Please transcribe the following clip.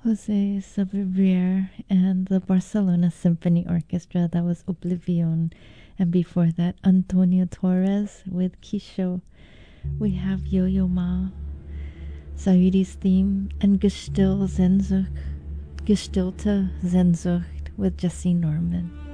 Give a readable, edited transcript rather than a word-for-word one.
Jose Sabrier and the Barcelona Symphony Orchestra. That was Oblivion. And before that, Antonio Torres with Kisho. We have Yo-Yo Ma, Sayuri's theme, and Gestilte Sehnsucht with Jesse Norman.